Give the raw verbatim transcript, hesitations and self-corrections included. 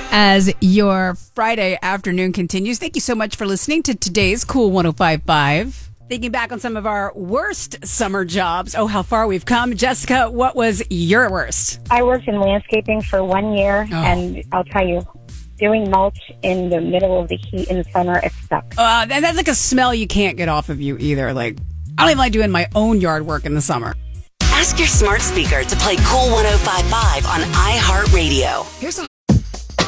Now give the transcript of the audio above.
as your Friday afternoon continues. Thank you so much for listening to today's Cool one oh five point five. Thinking back on some of our worst summer jobs. Oh, how far we've come. Jessica, what was your worst? I worked in landscaping for one year, Oh. and I'll tell you, doing mulch in the middle of the heat in the summer, it sucks. Uh, and that's like a smell you can't get off of you either. Like, I don't even like doing my own yard work in the summer. Ask your smart speaker to play Cool one oh five point five on iHeartRadio. Here's a